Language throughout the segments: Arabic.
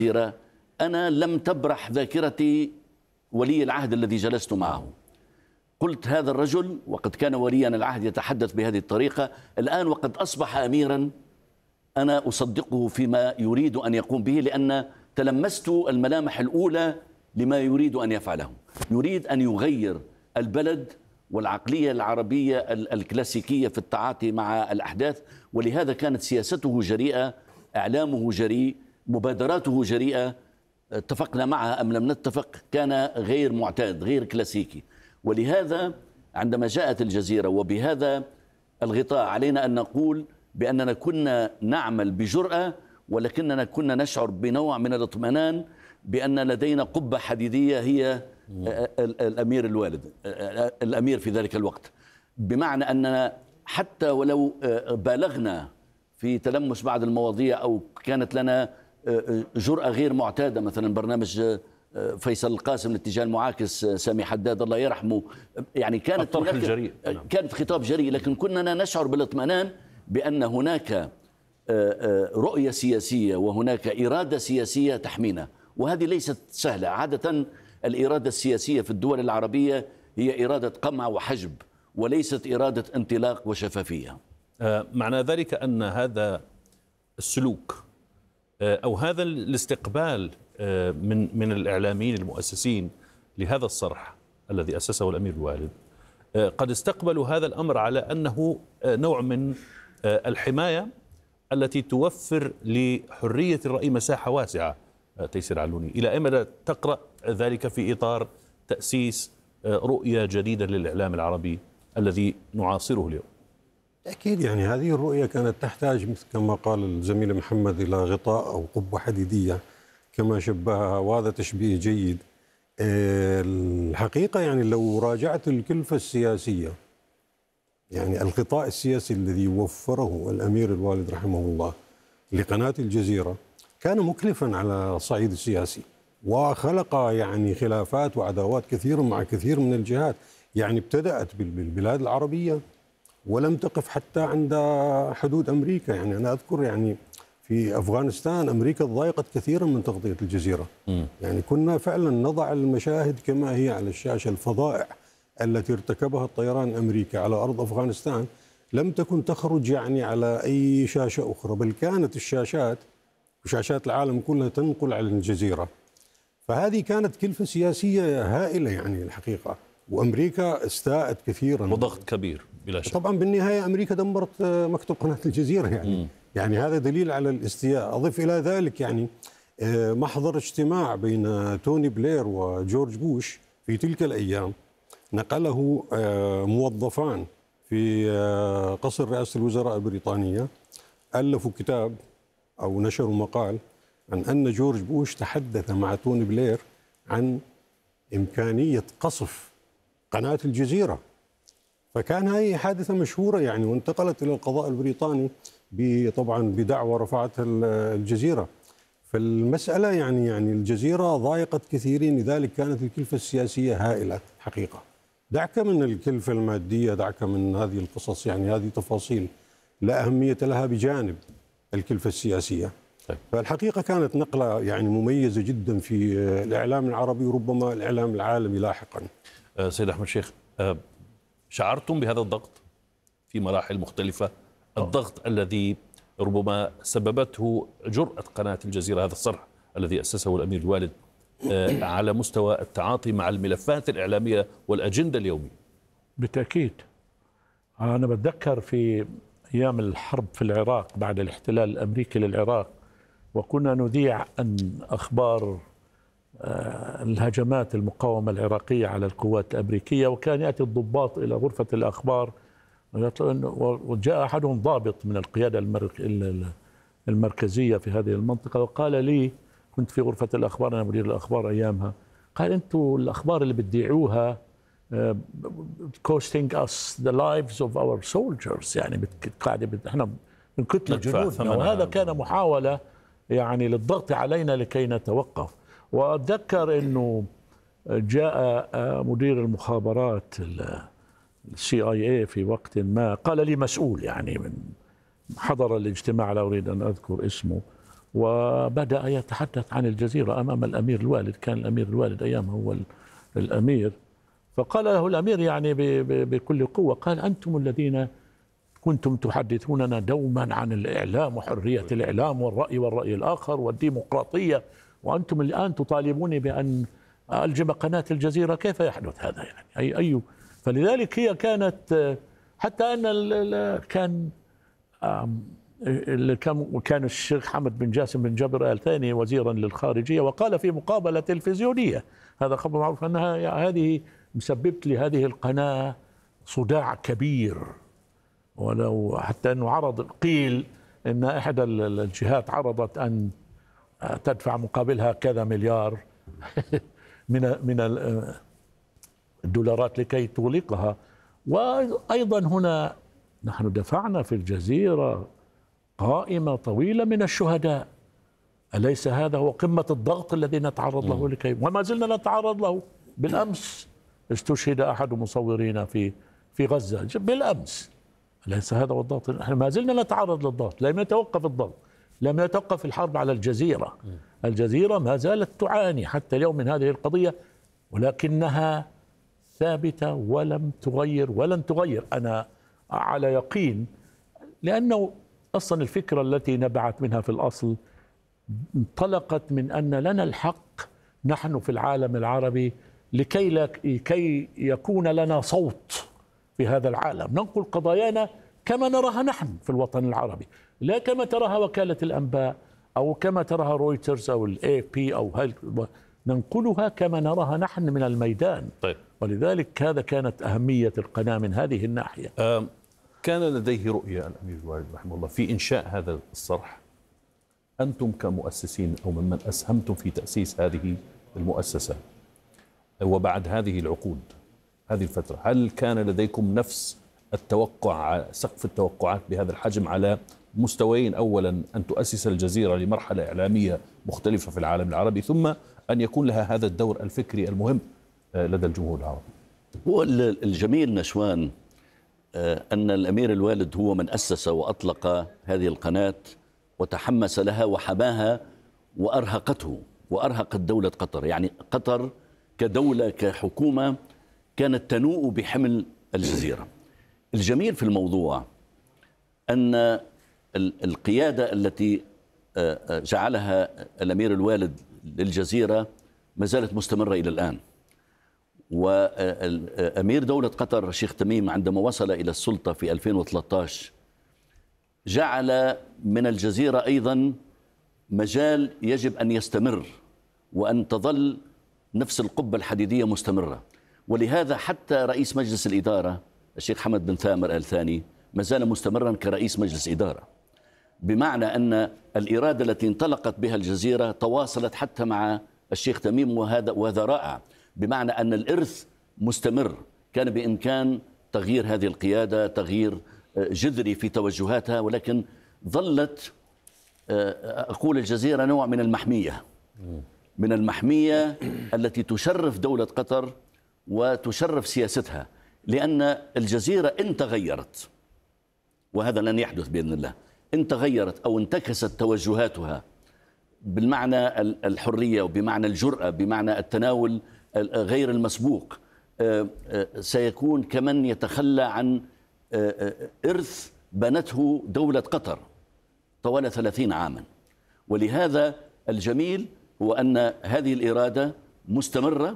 أنا لم تبرح ذاكرتي ولي العهد الذي جلست معه. قلت هذا الرجل وقد كان وليا العهد يتحدث بهذه الطريقة، الآن وقد أصبح أميرا أنا أصدقه فيما يريد أن يقوم به، لأن تلمست الملامح الأولى لما يريد أن يفعله. يريد أن يغير البلد والعقلية العربية الكلاسيكية في التعاطي مع الأحداث، ولهذا كانت سياسته جريئة، إعلامه جريء، مبادراته جريئة. اتفقنا معها أم لم نتفق كان غير معتاد، غير كلاسيكي. ولهذا عندما جاءت الجزيرة وبهذا الغطاء علينا أن نقول بأننا كنا نعمل بجرأة، ولكننا كنا نشعر بنوع من الاطمئنان بأن لدينا قبة حديدية هي الأمير الوالد، الأمير في ذلك الوقت، بمعنى أننا حتى ولو بالغنا في تلمس بعض المواضيع أو كانت لنا جرأة غير معتادة، مثلا برنامج فيصل القاسم الاتجاه المعاكس، سامي حداد الله يرحمه، يعني كانت كانت خطاب جريء، لكن كنا نشعر بالاطمئنان بأن هناك رؤية سياسية وهناك إرادة سياسية تحمينا، وهذه ليست سهلة. عادة الإرادة السياسية في الدول العربية هي إرادة قمع وحجب، وليست إرادة انطلاق وشفافية. معنى ذلك أن هذا السلوك أو هذا الاستقبال من الإعلاميين المؤسسين لهذا الصرح الذي أسسه الأمير الوالد قد استقبلوا هذا الأمر على أنه نوع من الحماية التي توفر لحرية الرأي مساحة واسعة. تيسير علوني، إلى أي مدى تقرأ ذلك في إطار تأسيس رؤية جديدة للإعلام العربي الذي نعاصره اليوم؟ أكيد، يعني هذه الرؤية كانت تحتاج مثل كما قال الزميل محمد إلى غطاء أو قبة حديدية كما شبهها، وهذا تشبيه جيد. الحقيقة يعني لو راجعت الكلفة السياسية، يعني الغطاء السياسي الذي وفره الأمير الوالد رحمه الله لقناة الجزيرة كان مكلفا على الصعيد السياسي، وخلق يعني خلافات وعداوات كثيرة مع كثير من الجهات. يعني ابتدأت بالبلاد العربية ولم تقف حتى عند حدود أمريكا. يعني أنا أذكر يعني في أفغانستان أمريكا ضايقت كثيرا من تغطية الجزيرة. يعني كنا فعلا نضع المشاهد كما هي على الشاشة. الفظائع التي ارتكبها الطيران الأمريكي على أرض أفغانستان لم تكن تخرج يعني على أي شاشة أخرى، بل كانت الشاشات وشاشات العالم كلها تنقل على الجزيرة. فهذه كانت كلفة سياسية هائلة يعني الحقيقة، وأمريكا استاءت كثيرا وضغط كبير بلا شك. طبعا بالنهاية أمريكا دمرت مكتب قناة الجزيرة يعني هذا دليل على الاستياء. أضف إلى ذلك يعني محضر اجتماع بين توني بلير وجورج بوش في تلك الأيام نقله موظفان في قصر رئاسة الوزراء البريطانية، ألفوا كتاب أو نشروا مقال عن أن جورج بوش تحدث مع توني بلير عن إمكانية قصف قناة الجزيرة. فكان هذه حادثة مشهورة يعني، وانتقلت إلى القضاء البريطاني طبعا بدعوى رفعتها الجزيرة. فالمسألة يعني الجزيرة ضايقت كثيرين، لذلك كانت الكلفة السياسية هائلة حقيقة. دعك من الكلفة المادية، دعك من هذه القصص، يعني هذه تفاصيل لا أهمية لها بجانب الكلفة السياسية. فالحقيقة كانت نقلة يعني مميزة جدا في الإعلام العربي وربما الإعلام العالمي لاحقا. سيد أحمد شيخ، شعرتم بهذا الضغط في مراحل مختلفة؟ الضغط الذي ربما سببته جرأة قناة الجزيرة، هذا الصرح الذي أسسه الأمير الوالد على مستوى التعاطي مع الملفات الإعلامية والأجندة اليومية. بالتأكيد. أنا بتذكر في أيام الحرب في العراق بعد الاحتلال الأمريكي للعراق، وكنا نذيع أن أخبار الهجمات المقاومة العراقية على القوات الأمريكية، وكان يأتي الضباط إلى غرفة الأخبار وجاء أحدهم ضابط من القيادة المركزية في هذه المنطقة وقال لي، كنت في غرفة الأخبار أنا مدير الأخبار أيامها، قال أنتوا الأخبار اللي بتذيعوها costing us the lives of our soldiers، يعني احنا بنقتل جنودنا، وهذا كان محاولة يعني للضغط علينا لكي نتوقف. وأتذكر أنه جاء مدير المخابرات CIA في وقت ما، قال لي مسؤول يعني من حضر الاجتماع، لا أريد أن أذكر اسمه، وبدأ يتحدث عن الجزيرة أمام الأمير الوالد. كان الأمير الوالد أيامه هو الأمير، فقال له الأمير يعني بكل قوة، قال: أنتم الذين كنتم تحدثوننا دوما عن الإعلام وحرية الإعلام والرأي الآخر والديمقراطية، وأنتم الآن تطالبوني بأن ألجم قناة الجزيرة. كيف يحدث هذا يعني؟ أي فلذلك هي كانت، حتى أن كان الشيخ حمد بن جاسم بن جبر آل ثاني وزيرا للخارجية، وقال في مقابلة تلفزيونية، هذا خبر معروف، أنها هذه مسببت لهذه القناة صداع كبير. ولو حتى أنه قيل أن إحدى الجهات عرضت أن تدفع مقابلها كذا مليار من الدولارات لكي تغلقها. وأيضا هنا نحن دفعنا في الجزيرة قائمة طويلة من الشهداء، أليس هذا هو قمة الضغط الذي نتعرض له وما زلنا نتعرض له؟ بالأمس استشهد أحد مصورينا في غزة بالأمس، أليس هذا هو الضغط؟ نحن ما زلنا نتعرض للضغط، لم يتوقف الضغط، لم يتوقف الحرب على الجزيرة. الجزيرة ما زالت تعاني حتى اليوم من هذه القضية، ولكنها ثابتة ولم تغير ولن تغير. أنا على يقين، لأنه أصلا الفكرة التي نبعت منها في الأصل انطلقت من أن لنا الحق نحن في العالم العربي لكي يكون لنا صوت في هذا العالم، ننقل قضايانا كما نراها نحن في الوطن العربي، لا كما تراها وكالة الأنباء أو كما تراها رويترز أو الAFP ننقلها كما نراها نحن من الميدان. طيب. ولذلك هذا كانت أهمية القناة من هذه الناحية. كان لديه رؤية الأمير الوالد رحمه الله في إنشاء هذا الصرح. أنتم كمؤسسين أو ممن أسهمتم في تأسيس هذه المؤسسة وبعد هذه العقود، هذه الفترة، هل كان لديكم نفس التوقع، سقف التوقعات بهذا الحجم على مستويين؟ أولا أن تؤسس الجزيرة لمرحلة إعلامية مختلفة في العالم العربي، ثم أن يكون لها هذا الدور الفكري المهم لدى الجمهور العربي. هو الجميل نشوان أن الأمير الوالد هو من أسس وأطلق هذه القناة وتحمس لها وحماها وأرهقت دولة قطر. يعني قطر كدولة كحكومة كانت تنوء بحمل الجزيرة. الجميل في الموضوع أن القيادة التي جعلها الأمير الوالد للجزيرة ما زالت مستمرة إلى الآن. وأمير دولة قطر الشيخ تميم عندما وصل إلى السلطة في 2013 جعل من الجزيرة أيضا مجال يجب أن يستمر وأن تظل نفس القبة الحديدية مستمرة. ولهذا حتى رئيس مجلس الإدارة الشيخ حمد بن ثامر آل ثاني ما زال مستمرا كرئيس مجلس إدارة، بمعنى أن الإرادة التي انطلقت بها الجزيرة تواصلت حتى مع الشيخ تميم، وهذا رائع، بمعنى أن الإرث مستمر. كان بإمكان تغيير هذه القيادة، تغيير جذري في توجهاتها، ولكن ظلت أقول الجزيرة نوع من المحمية التي تشرف دولة قطر وتشرف سياستها، لأن الجزيرة إن تغيرت، وهذا لن يحدث بإذن الله، إن تغيرت أو انتكست توجهاتها بالمعنى الحرية وبمعنى الجرأة بمعنى التناول غير المسبوق، سيكون كمن يتخلى عن إرث بنته دولة قطر طوال 30 عاما. ولهذا الجميل هو أن هذه الإرادة مستمرة.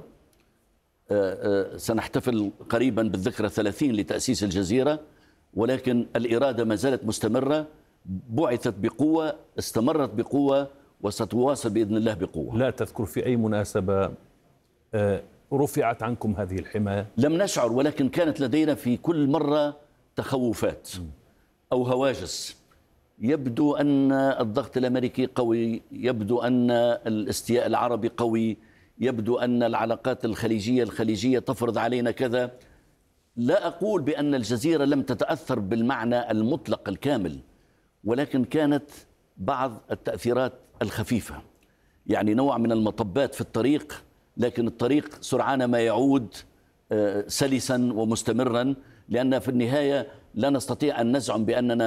سنحتفل قريبا بالذكرى 30 لتأسيس الجزيرة، ولكن الإرادة ما زالت مستمرة، بعثت بقوة، استمرت بقوة، وستواصل بإذن الله بقوة. لا تذكر في أي مناسبة رفعت عنكم هذه الحماية؟ لم نشعر، ولكن كانت لدينا في كل مرة تخوفات أو هواجس. يبدو أن الضغط الأمريكي قوي، يبدو أن الاستياء العربي قوي، يبدو أن العلاقات الخليجية تفرض علينا كذا. لا أقول بأن الجزيرة لم تتأثر بالمعنى المطلق الكامل، ولكن كانت بعض التأثيرات الخفيفة، يعني نوع من المطبات في الطريق، لكن الطريق سرعان ما يعود سلسا ومستمرا، لأن في النهاية لا نستطيع أن نزعم بأننا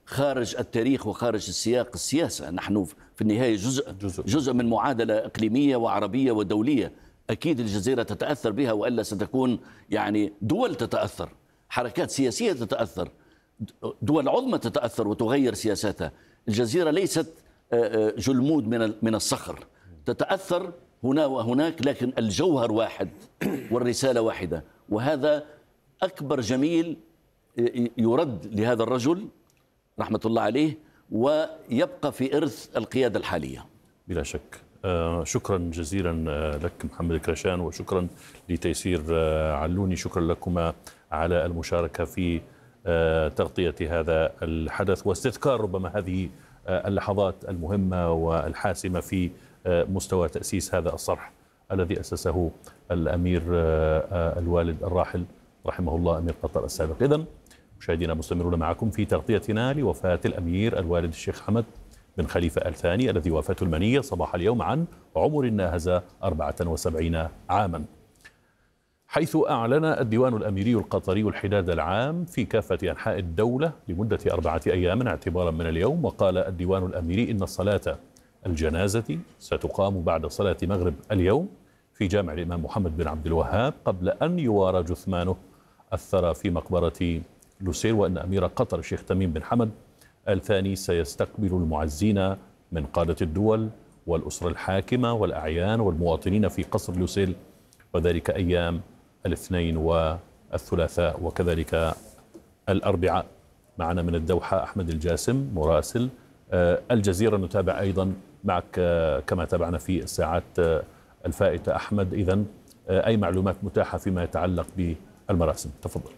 خارج التاريخ وخارج السياق السياسة. نحن في النهاية جزء من معادلة إقليمية وعربية ودولية. أكيد الجزيرة تتأثر بها، وإلا ستكون يعني دول تتأثر، حركات سياسية تتأثر، دول عظمى تتأثر وتغير سياساتها. الجزيرة ليست جلمود من الصخر، تتأثر هنا وهناك، لكن الجوهر واحد والرسالة واحدة. وهذا أكبر جميل يرد لهذا الرجل رحمة الله عليه، ويبقى في إرث القيادة الحالية بلا شك. شكرا جزيلا لك محمد كرشان، وشكرا لتيسير علوني. شكرا لكما على المشاركة في تغطية هذا الحدث واستذكار ربما هذه اللحظات المهمة والحاسمة في مستوى تأسيس هذا الصرح الذي أسسه الأمير الوالد الراحل رحمه الله أمير قطر السابق. إذن مشاهدينا مستمرون معكم في تغطيتنا لوفاة الأمير الوالد الشيخ حمد بن خليفة الثاني الذي وافته المنية صباح اليوم عن عمر ناهز 74 عاما، حيث أعلن الديوان الأميري القطري الحداد العام في كافة أنحاء الدولة لمدة 4 أيام اعتبارا من اليوم. وقال الديوان الأميري إن صلاة الجنازة ستقام بعد صلاة مغرب اليوم في جامع الإمام محمد بن عبد الوهاب، قبل أن يوارى جثمانه الثرى في مقبرة لوسيل، وأن أمير قطر الشيخ تميم بن حمد الثاني سيستقبل المعزين من قادة الدول والأسرة الحاكمة والأعيان والمواطنين في قصر لوسيل، وذلك أيام الاثنين والثلاثاء وكذلك الأربعاء. معنا من الدوحة أحمد الجاسم مراسل الجزيرة، نتابع أيضا معك كما تابعنا في الساعات الفائتة. أحمد، إذن أي معلومات متاحة فيما يتعلق بالمراسم؟ تفضل.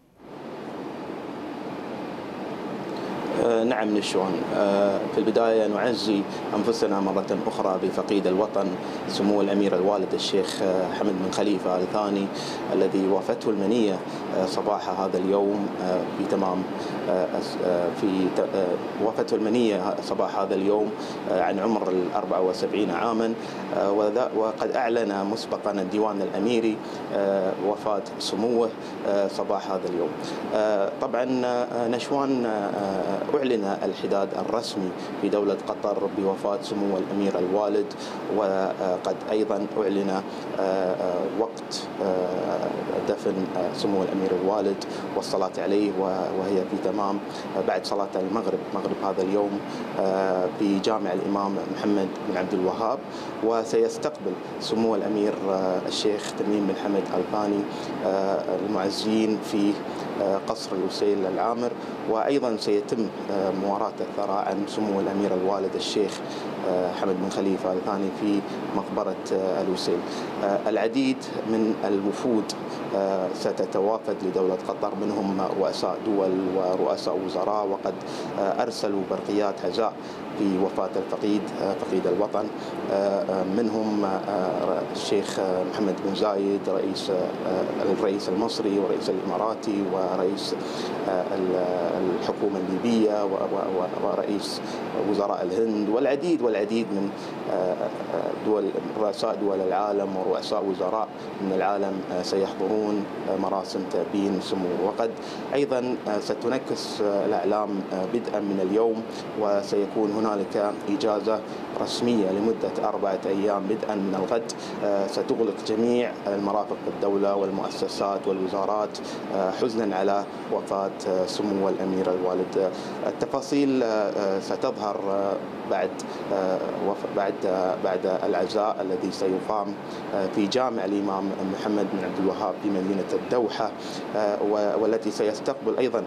نعم نشوان، في البداية نعزي أنفسنا مرة أخرى بفقيد الوطن سمو الأمير الوالد الشيخ حمد بن خليفة الثاني الذي وافته المنية صباح هذا اليوم في تمام وافته المنية صباح هذا اليوم عن عمر 74 عاما. وقد أعلن مسبقا الديوان الأميري وفاة سموه صباح هذا اليوم. طبعا نشوان أعلن الحداد الرسمي في دولة قطر بوفاة سمو الأمير الوالد، وقد أيضا أعلن وقت دفن سمو الأمير الوالد والصلاة عليه، وهي في تمام بعد صلاة المغرب، مغرب هذا اليوم، في جامع الإمام محمد بن عبد الوهاب. وسيستقبل سمو الأمير الشيخ تميم بن حمد الثاني المعزين في قصر لوسيل العامر، وأيضا سيتم مواراة الثرى عن سمو الأمير الوالد الشيخ حمد بن خليفة الثاني في مقبرة لوسيل. العديد من الوفود ستتوافد لدولة قطر، منهم رؤساء دول ورؤساء وزراء، وقد أرسلوا برقيات هزاء في وفاة فقيد الوطن، منهم الشيخ محمد بن زايد الرئيس المصري ورئيس الإماراتي ورئيس الحكومة الليبية ورئيس وزراء الهند، والعديد من رؤساء دول العالم ورؤساء وزراء من العالم سيحضرون مراسم تأبين سموه. وقد أيضا ستنكس الأعلام بدءا من اليوم، وسيكون هنالك إجازة رسمية لمدة 4 أيام بدءا من الغد، ستغلق جميع المرافق الدولة والمؤسسات والوزارات حزنا على وفاة سمو الأمير الوالد. التفاصيل ستظهر بعد العزاء الذي سيقام في جامع الإمام محمد بن عبد الوهاب في مدينة الدوحة، والتي سيستقبل أيضا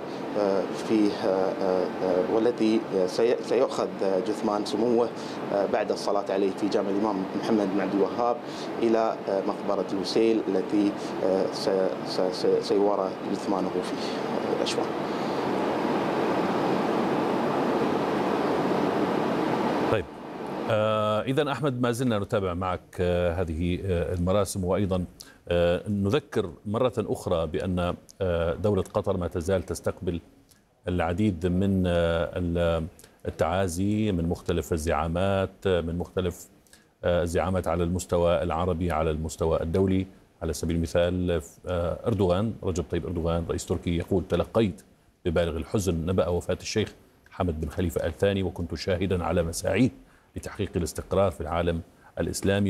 والتي سيؤخذ جثمان سموه بعد الصلاة عليه في جامع الإمام محمد بن عبد الوهاب إلى مقبرة لوسيل التي سيورى جثمانه فيه الأشواط. طيب، إذن أحمد ما زلنا نتابع معك هذه المراسم، وأيضا نذكر مرة أخرى بأن دولة قطر ما تزال تستقبل العديد من التعازي من مختلف الزعامات، من مختلف الزعامات على المستوى العربي، على المستوى الدولي. على سبيل المثال رجب طيب أردوغان رئيس تركي يقول: تلقيت ببالغ الحزن نبأ وفاة الشيخ حمد بن خليفة آل ثاني، وكنت شاهدا على مساعيه لتحقيق الاستقرار في العالم الإسلامي.